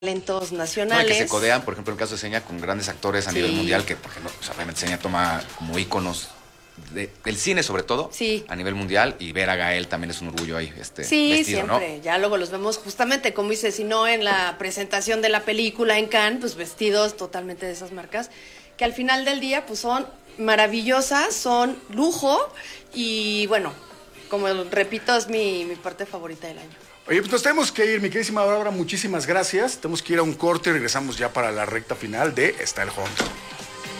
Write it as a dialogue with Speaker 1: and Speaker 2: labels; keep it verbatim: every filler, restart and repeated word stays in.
Speaker 1: talentos
Speaker 2: No, y
Speaker 1: nacionales.
Speaker 2: que se codean, por ejemplo, en el caso de Seña, con grandes actores a
Speaker 1: Sí.
Speaker 2: nivel mundial, que, por ejemplo, o sea, obviamente Seña toma como íconos de- del cine, sobre todo,
Speaker 1: Sí.
Speaker 2: a nivel mundial, y ver a Gael también es un orgullo ahí, este,
Speaker 1: Sí,
Speaker 2: vestido,
Speaker 1: siempre.
Speaker 2: ¿no?
Speaker 1: Ya luego los vemos justamente, como dices, si no en la presentación de la película en Cannes, pues vestidos totalmente de esas marcas, que al final del día pues son maravillosas, son lujo y bueno, como repito, es mi, mi parte favorita del año.
Speaker 3: Oye, pues nos tenemos que ir, mi queridísima Bárbara, muchísimas gracias. Tenemos que ir a un corte y regresamos ya para la recta final de Está el Hunt.